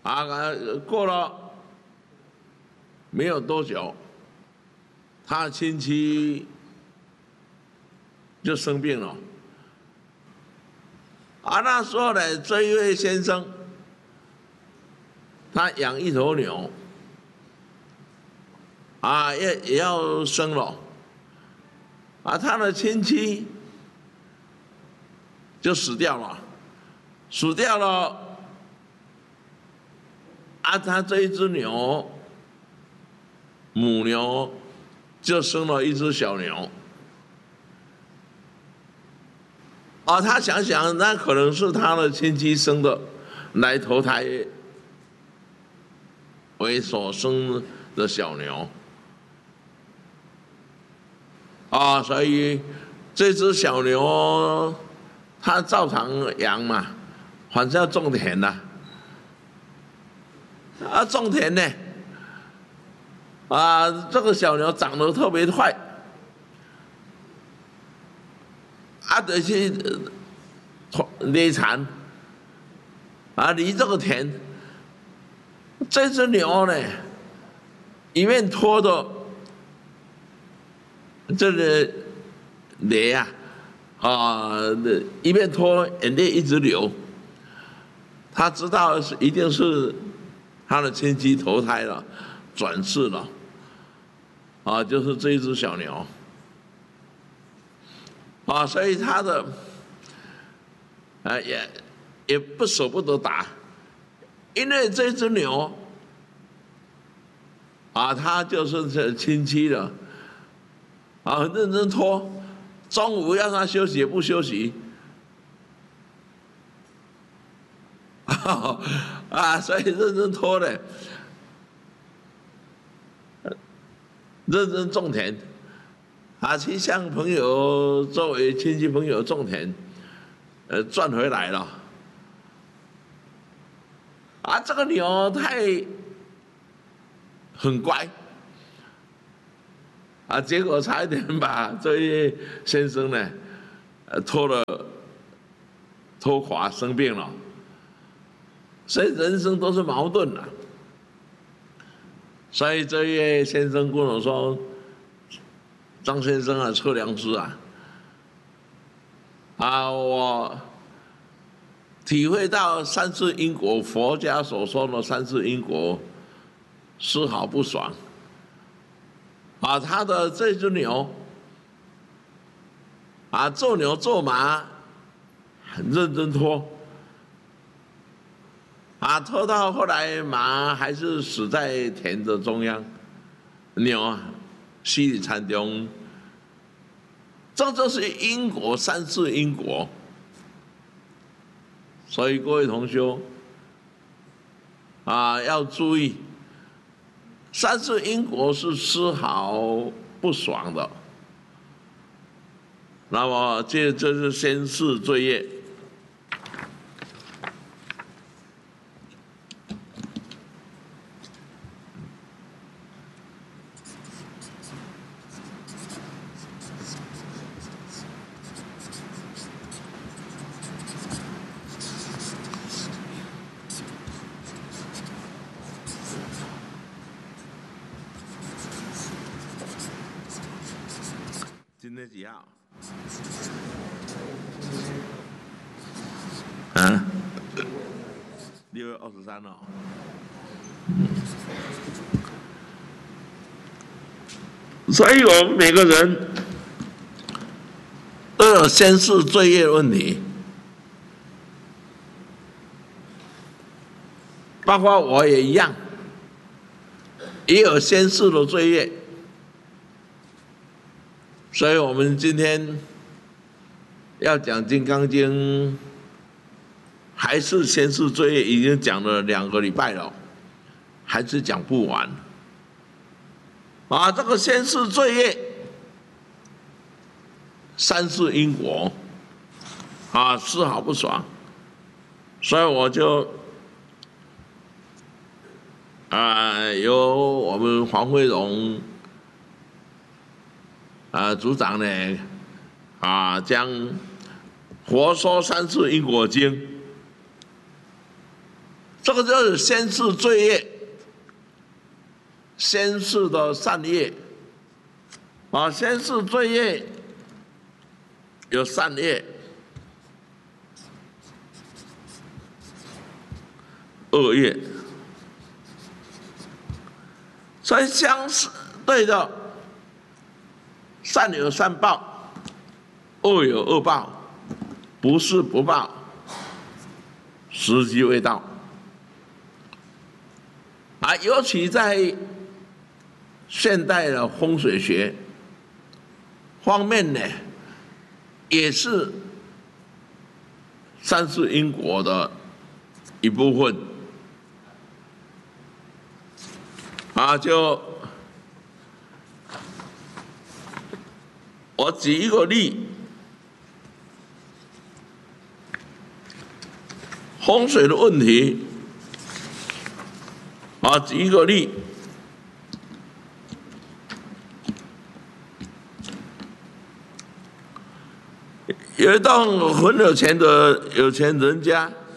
过了没有多久，他的亲戚就生病了。那时候呢，这一位先生他养一头牛，也要生了，他的亲戚就死掉了，他这一只牛，母牛就生了一只小牛。他想想，那可能是他的亲戚生的，来投胎为所生的小牛。所以这只小牛，它照常养嘛，反正要种田的。种田呢，这个小牛长得特别快，得去犁产，犁这个田，这只牛呢，一面拖着这个犁一面拖，眼泪一直流。他知道一定是他的亲戚投胎了，转世了，就是这一只小牛，所以他的也不舍不得打，因为这只牛他就是亲戚了，很认真拖，中午要他休息也不休息，所以认真拖的，认真种田，去向朋友作为亲戚朋友种田，赚回来了。这个牛很乖，结果差一点把这位先生呢，拖垮生病了。所以人生都是矛盾的。所以这位先生跟我说：“张先生测量师我体会到三世因果，佛家所说的三世因果，丝毫不爽。他的这只牛，做牛做马，很认真拖。”拖到后来，马还是死在田的中央，牛死里田中，这就是因果，三世因果。所以各位同修要注意，三世因果是丝毫不爽的。那么这是先世罪业。今天几号？6月23号。所以我们每个人都有先世罪业问题，包括我也一样，也有先世的罪业。所以我们今天要讲《金刚经》，还是先世罪业，已经讲了2个礼拜了，还是讲不完。这个先世罪业，三世因果，丝毫不爽。所以我就由我们黄惠荣组长呢，将《佛说三世因果经》 这个就是先世罪业，先世的善业。啊，先世罪业有善业、恶业，所以相对的，善有善报，恶有恶报，不是不报，时机未到。啊，尤其在现代的风水学方面呢，也是三世因果的一部分。啊，我举一个例，风水的问题。啊，举一个例。有一栋很有钱的有钱人家，